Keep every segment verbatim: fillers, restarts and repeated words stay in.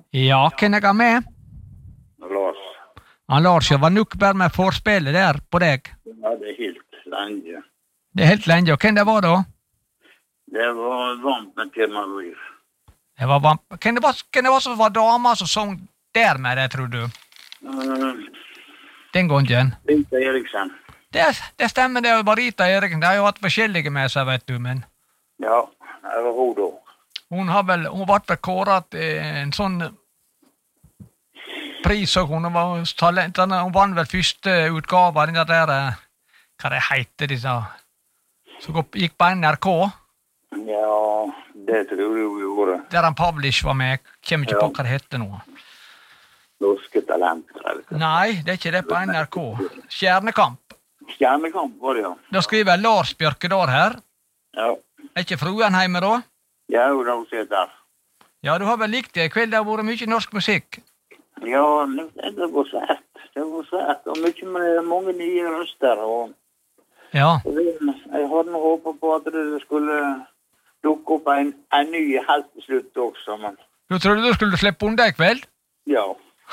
Ja, hvem jeg har med? Lars. Han Lars, jeg var nok bare med forspillet der på deg. Ja, det er helt lenge. Det er helt lenge, og hvem det var da? Det var varmt med Kemaruir. Det var vamp. Hvem det var, hvem det var som var dama som sang der med det, tror du? Uh, Den gangen. Rita Eriksen. Det, det stemmer, det var Rita Eriksen. Det har jo vært forskjellige med seg, vet du, men... Ja, det var hun da. Hun har vel, hun ble vel kåret en sånn pris, og hun var talent, hun vann vel første utgave av den der, hva det heter, disse, som gikk på N R K. Ja, det tror jeg vi gjorde. Der han Pavlish var med, kommer ikke Ja. på hva det heter nå. Norske talenter, eller hva? Nei, det er ikke det på N R K. Stjernekamp. Stjernekamp var det, ja. Da skriver jeg Lars Bjørkedal her. Ja. Er ikke fruen hjemme da? Ja, hun har sett der. Ja, du har vel likt det i kveld, det har vært mye norsk musikk. Ja, det det var svært. Det var svært, og mye med mange nye røster, og Ja, og det- jeg hadde nå håpet på at det skulle dukke opp en, en ny helt til slutt også, men du trodde du skulle slippe unna i kveld? ja.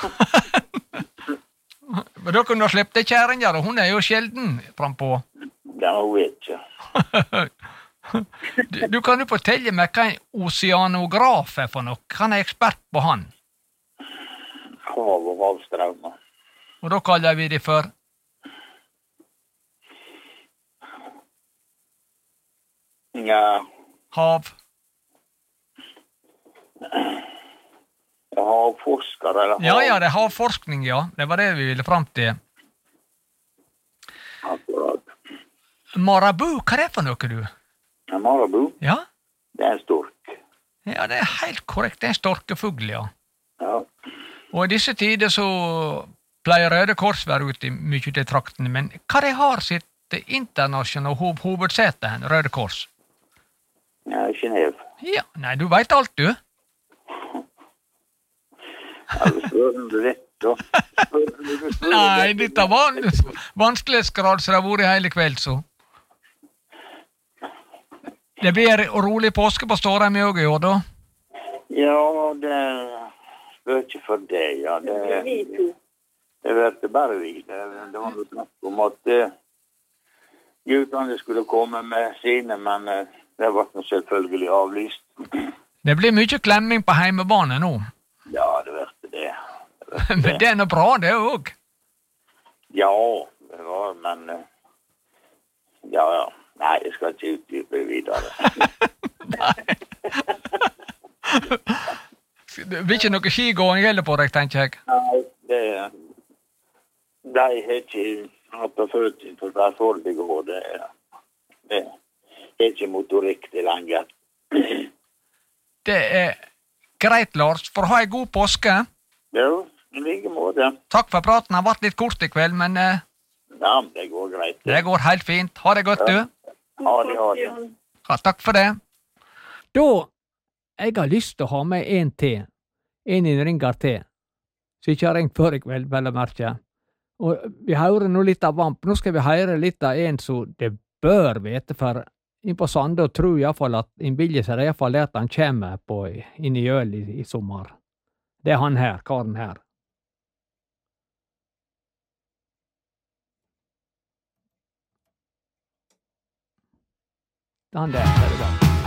Men da kunne du ha slippet kjæringen, og hun er jo sjelden frampå. Ja, hun vet ikke. Du, du kan jo fortelle meg hva en oceanograf er for noe. Han er ekspert på han. Hav og havstrømmer. Og da kaller vi det for Ja, hav. havforsker eller hav. Ja, ja, det er havforskning, ja. Det var det vi ville fram til. Akkurat. Marabu, hva er det for noe, du? En marabu, Ja? det er en stork. Ja, det er helt korrekt. Det er en storkefugl, ja. Ja. Og i disse tider så pleier Røde Kors være ute i mye til traktene, men hva det har sitt internasjonale hov hovedsete hen, Røde Kors? Ja, Genève. Ja, nei, du vet alt, du. Ja, du spør om du vet, da. Nei, dette var vanskelighetsgrad som det har vært i hele kveld, så. Det blir rolig påske på Stårheim i år i år, da. Ja, det spør ikke for det, ja. Det, det ble bare vi. Det, det var noe snakk om at uh, guttene skulle komme med sine, men uh, det ble nå selvfølgelig avlyst. Det blir mye klemming på heimebane nå. Ja, det ble det. det, ble Men det er noe bra, det òg. Ja, det var, men uh, ja, ja. Nei, jeg skal ikke utdype videre. Nei. Det blir ikke noe skigåing heller på deg, tenker jeg. Nei, det de har ikke hatt på fødsel for hver forhold det går. Det, det er ikke motorikk det lenger. Det er greit, Lars. For å ha ei god påske. Ja, i like måte. Takk for praten. Den har vært litt kort i kveld, men eh, Ja, det går greit. det går helt fint. Ha det godt, du. Ha det, ha det. Ja, takk for det. Da, jeg har lyst til å ha med en til. En i ringer til. Så ikke har ringt før i kveld, vel å merke. Og vi hører nå litt av Vamp. Nå skal vi høre litt av en som det bør vite, for inn på Sande og tror i hvert fall at innbilger seg i hvert fall det at han kommer på inn i øl i, i sommer. Det er han her, karen her. Det er han der, det er det.